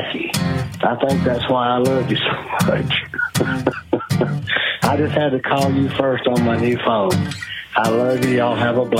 lucky. I think that's why I love you so much. I just had to call you first on my new phone. I love you. Y'all have a blessed